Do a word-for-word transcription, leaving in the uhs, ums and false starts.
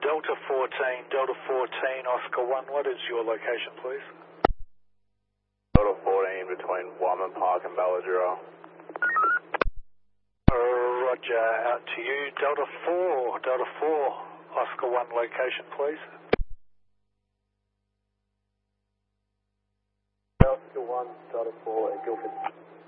Delta fourteen, Delta fourteen, Oscar one, what is your location, please? Delta fourteen between Wyman Park and Balladura. Roger, out to you. Delta four, Delta four, Oscar one, location, please. Delta one, Delta four at Guildford.